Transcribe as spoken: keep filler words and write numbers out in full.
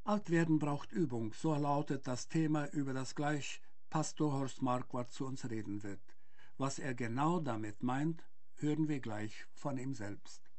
Altwerden braucht Übung, so lautet das Thema, über das gleich Pastor Horst Marquardt zu uns reden wird. Was er genau damit meint, hören wir gleich von ihm selbst.